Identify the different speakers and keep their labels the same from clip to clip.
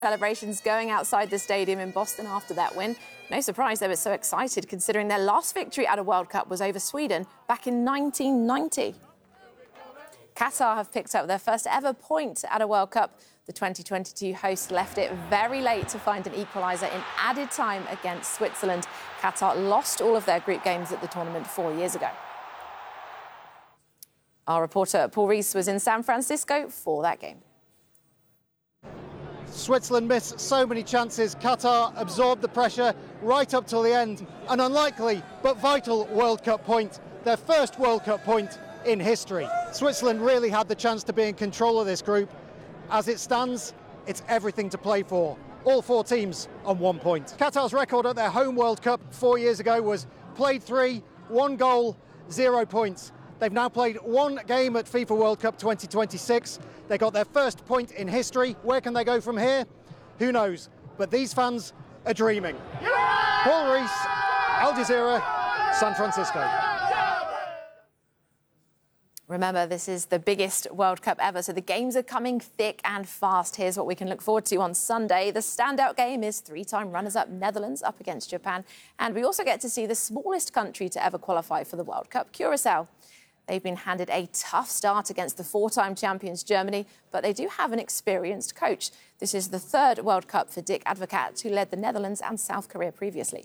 Speaker 1: Celebrations going outside the stadium in Boston after that win. No surprise they were so excited, considering their last victory at a World Cup was over Sweden back in 1990. Qatar have picked up their first ever point at a World Cup. The 2022 hosts left it very late to find an equaliser in added time against Switzerland. Qatar lost all of their group games at the tournament 4 years ago. Our reporter Paul Rees was in San Francisco for that game.
Speaker 2: Switzerland missed so many chances. Qatar absorbed the pressure right up till the end. An unlikely but vital World Cup point, their first World Cup point in history. Switzerland really had the chance to be in control of this group. As it stands, it's everything to play for. All four teams on 1 point. Qatar's record at their home World Cup 4 years ago was played 3, 1 goal, 0 points. They've now played one game at FIFA World Cup 2026. They got their first point in history. Where can they go from here? Who knows? But these fans are dreaming. Yeah! Paul Rees, Al Jazeera, San Francisco.
Speaker 1: Remember, this is the biggest World Cup ever, so the games are coming thick and fast. Here's what we can look forward to on Sunday. The standout game is three-time runners-up Netherlands up against Japan. And we also get to see the smallest country to ever qualify for the World Cup, Curacao. They've been handed a tough start against the four-time champions Germany, but they do have an experienced coach. This is the third World Cup for Dick Advocaat, who led the Netherlands and South Korea previously.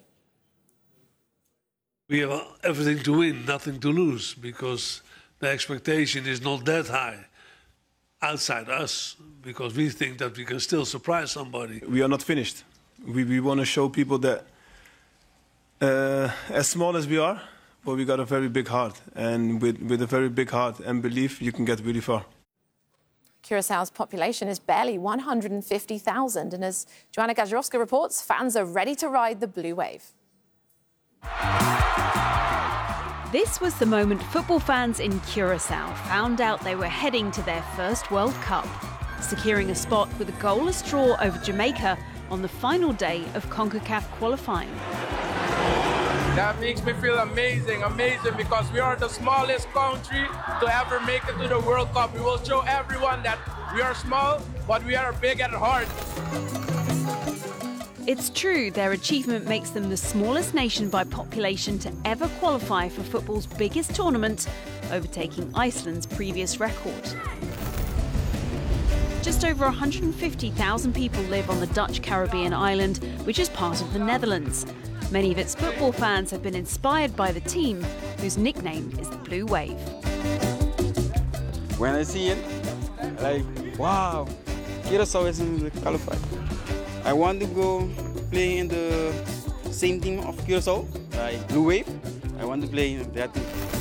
Speaker 3: We have everything to win, nothing to lose, because the expectation is not that high outside us, because we think that we can still surprise somebody.
Speaker 4: We are not finished. We want to show people that as small as we are, but we got a very big heart, and with a very big heart and belief, you can get really far.
Speaker 1: Curaçao's population is barely 150,000, and as Joanna Gajrowska reports, fans are ready to ride the blue wave.
Speaker 5: This was the moment football fans in Curaçao found out they were heading to their first World Cup, securing a spot with a goalless draw over Jamaica on the final day of CONCACAF qualifying.
Speaker 6: That makes me feel amazing because we are the smallest country to ever make it to the World Cup. We will show everyone that we are small, but we are big at heart.
Speaker 5: It's true, their achievement makes them the smallest nation by population to ever qualify for football's biggest tournament, overtaking Iceland's previous record. Just over 150,000 people live on the Dutch Caribbean island, which is part of the Netherlands. Many of its football fans have been inspired by the team, whose nickname is the Blue Wave.
Speaker 7: When I see it, like, wow, Curaçao isn't qualified. I want to go play in the same team of Curaçao, like Blue Wave. I want to play in that team.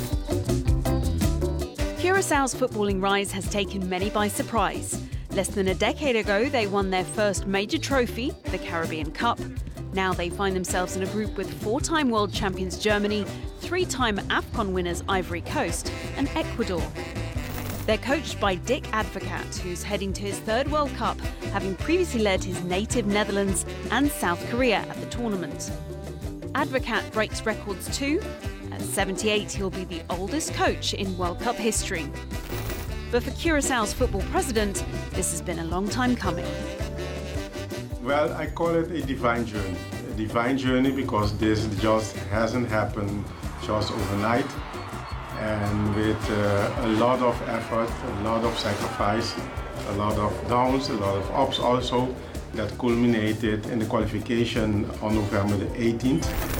Speaker 5: Curaçao's footballing rise has taken many by surprise. Less than a decade ago, they won their first major trophy, the Caribbean Cup. Now they find themselves in a group with four-time world champions Germany, three-time AFCON winners Ivory Coast and Ecuador. They're coached by Dick Advocaat, who's heading to his third World Cup, having previously led his native Netherlands and South Korea at the tournament. Advocaat breaks records too. At 78, he'll be the oldest coach in World Cup history. But for Curaçao's football president, this has been a long time coming.
Speaker 8: Well, I call it a divine journey. A divine journey because this just hasn't happened just overnight. And with a lot of effort, a lot of sacrifice, a lot of downs, a lot of ups also, that culminated in the qualification on November the 18th.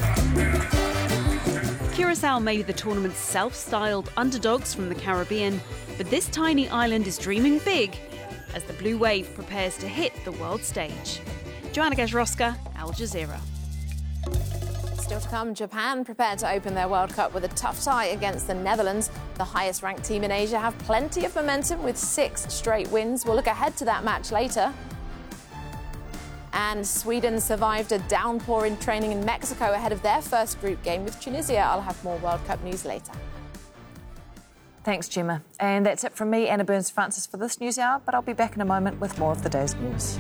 Speaker 5: Curaçao may be the tournament's self-styled underdogs from the Caribbean, but this tiny island is dreaming big as the Blue Wave prepares to hit the world stage. Joanna Gajrowska, Al Jazeera.
Speaker 1: Still to come, Japan prepared to open their World Cup with a tough tie against the Netherlands. The highest-ranked team in Asia have plenty of momentum with 6 straight wins. We'll look ahead to that match later. And Sweden survived a downpour in training in Mexico ahead of their first group game with Tunisia. I'll have more World Cup news later.
Speaker 9: Thanks, Gemma. And that's it from me, Anna Burns-Francis, for this news hour, but I'll be back in a moment with more of the day's news.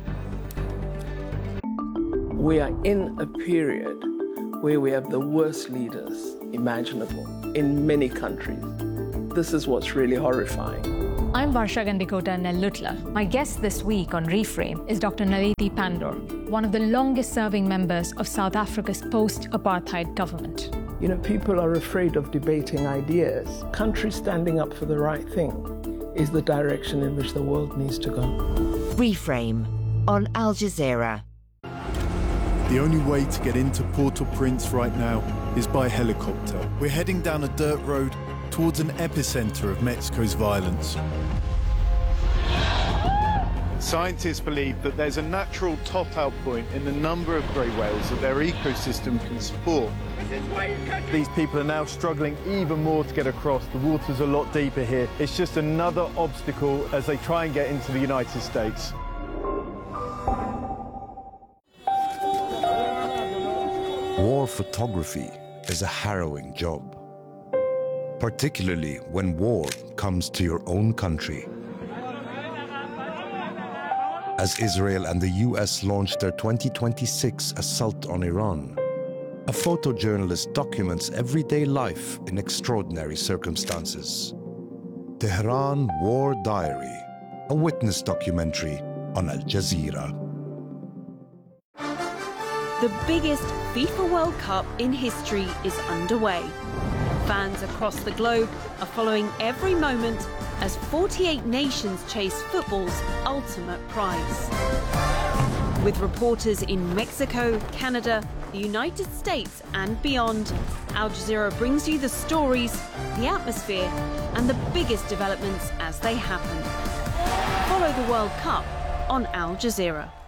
Speaker 10: We are in a period where we have the worst leaders imaginable in many countries. This is what's really horrifying.
Speaker 11: I'm Varsha Gandikota Nellutla. My guest this week on Reframe is Dr. Naledi Pandor, one of the longest-serving members of South Africa's post-apartheid government.
Speaker 10: You know, people are afraid of debating ideas. Countries standing up for the right thing is the direction in which the world needs to go.
Speaker 12: Reframe on Al Jazeera.
Speaker 13: The only way to get into Port-au-Prince right now is by helicopter. We're heading down a dirt road towards an epicenter of Mexico's violence. Scientists believe that there's a natural top-out point in the number of grey whales that their ecosystem can support. These people are now struggling even more to get across. The water's a lot deeper here. It's just another obstacle as they try and get into the United States.
Speaker 14: War photography is a harrowing job, particularly when war comes to your own country. As Israel and the US launched their 2026 assault on Iran, a photojournalist documents everyday life in extraordinary circumstances. Tehran War Diary, a witness documentary on Al Jazeera.
Speaker 5: The biggest FIFA World Cup in history is underway. Fans across the globe are following every moment as 48 nations chase football's ultimate prize. With reporters in Mexico, Canada, the United States and beyond, Al Jazeera brings you the stories, the atmosphere and the biggest developments as they happen. Follow the World Cup on Al Jazeera.